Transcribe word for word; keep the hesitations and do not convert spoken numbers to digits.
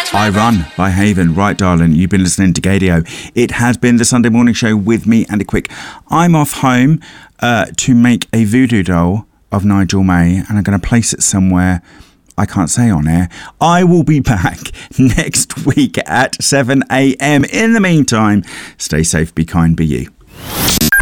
I Run by Haven. Right, darling, you've been listening to Gaydio. It has been the Sunday morning show with me, Andy Quick. I'm off home uh, to make a voodoo doll of Nigel May, and I'm going to place it somewhere I can't say on air. I will be back next week at seven a.m. In the meantime, stay safe, be kind, be you.